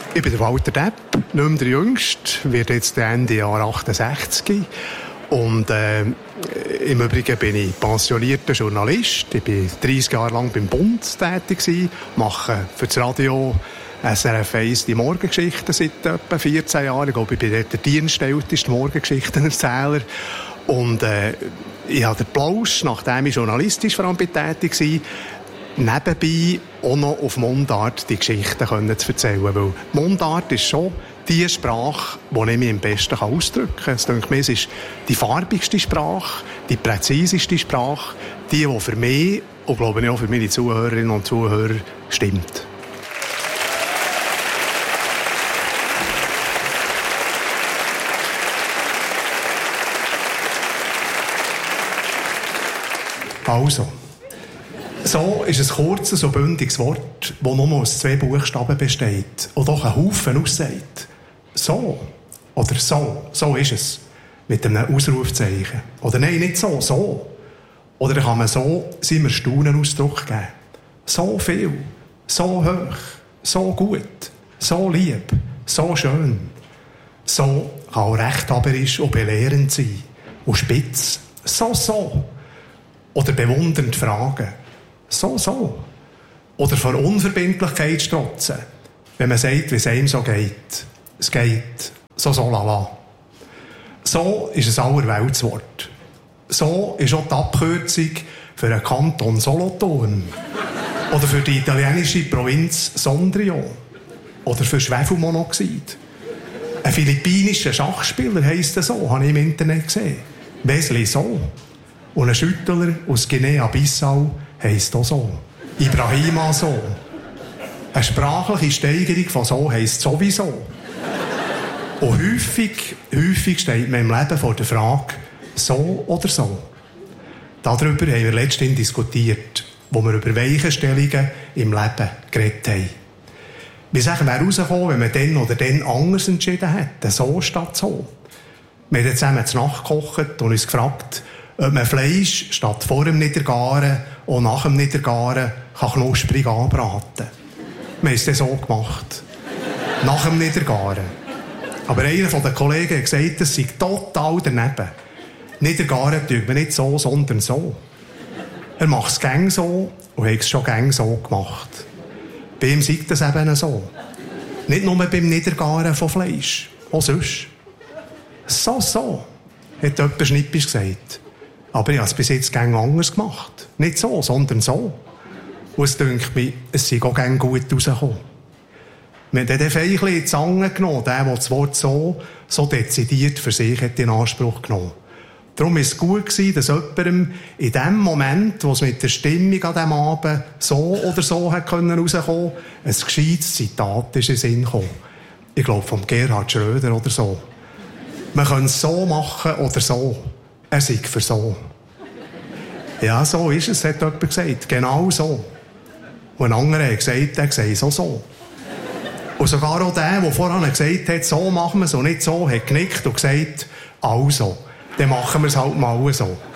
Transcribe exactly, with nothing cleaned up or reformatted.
Ich bin der Walter Depp, nicht mehr der Jüngste, werde jetzt Ende Jahr achtundsechzig. Und äh, im Übrigen bin ich pensionierter Journalist. Ich war dreissig Jahre lang beim Bund tätig gewesen, mache für das Radio S R F eins die Morgengeschichten seit etwa vierzehn Jahren. Ich glaube, ich bin dort der dienstälteste Morgengeschichtenerzähler. Und äh, ich habe den Plausch, nachdem ich journalistisch vor allem tätig war, nebenbei auch noch auf Mundart die Geschichten zu erzählen. Weil Mundart ist schon die Sprache, die ich mich am besten ausdrücken kann. Es denke mir, es ist die farbigste Sprache, die präziseste Sprache, die, die für mich und glaube ich auch für meine Zuhörerinnen und Zuhörer stimmt. Also, so ist ein kurzes und bündiges Wort, das nur aus zwei Buchstaben besteht und doch einen Haufen aussagt. So oder so, so ist es. Mit einem Ausrufzeichen. Oder nein, nicht so, so. Oder dann kann man so seinem Erstaunen Ausdruck geben. So viel, so hoch, so gut, so lieb, so schön. So kann auch rechthaberisch und belehrend sein. Und spitz. So, so. Oder bewundernd fragen. So, so. Oder vor Unverbindlichkeit strotzen. Wenn man sagt, wie es einem so geht. Es geht so, so, lala. So ist ein Allerweltswort. So ist auch die Abkürzung für einen Kanton Solothurn. Oder für die italienische Provinz Sondrio. Oder für Schwefelmonoxid. Ein philippinischer Schachspieler heisst er so, habe ich im Internet gesehen. Wesley So. Und ein Schüttler aus Guinea-Bissau heisst auch so. Ibrahima So. Eine sprachliche Steigerung von so heisst sowieso. Und häufig, häufig steht man im Leben vor der Frage, so oder so. Darüber haben wir letztens diskutiert, wo wir über Weichenstellungen im Leben geredet haben. Wie sagen wir rausgekommen, wenn man dann oder dann anders entschieden hätte, so statt so. Wir haben zusammen zu Nacht gekocht und uns gefragt, ob man Fleisch statt vor dem Niedergaren und nach dem Niedergaren kann knusprig anbraten kann. Wir haben es dann so gemacht. Nach dem Niedergaren. Aber einer der Kollegen hat gesagt, das sei total daneben. Niedergaren tut man nicht so, sondern so. Er macht es gäng so und hat es schon gäng so gemacht. Bei ihm sei das eben so. Nicht nur beim Niedergaren von Fleisch, auch sonst. So, so, hat jemand schnippisch gesagt. Aber ich habe es bis jetzt gäng anders gemacht. Nicht so, sondern so. Und es dünkt mich, es sei auch gäng gut rausgekommen. Wir haben dann Feichli in die Zange genommen, der, der das Wort so, so dezidiert für sich hat in Anspruch genommen. Darum war es gut, dass jemandem in dem Moment, wo es mit der Stimmung an diesem Abend so oder so hat können rauskommen, ein gescheites Zitat ist in den Sinn gekommen. Ich glaube, von Gerhard Schröder oder so. Man kann es so machen oder so. Er sei für so. Ja, so ist es, hat jemand gesagt. Genau so. Und ein anderer hat gesagt, er sei so so. Und sogar auch der, der vorhin gesagt hat, so machen wir es und nicht so, hat genickt und gesagt, also, dann machen wir es halt mal so.